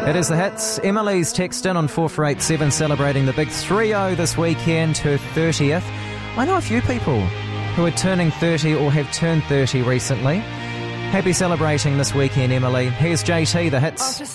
It is the hits. Emily's text in on 4487 celebrating the big 3-0 this weekend, her 30th. I know a few people who are turning 30 or have turned 30 recently. Happy celebrating this weekend, Emily. Here's JT, the hits.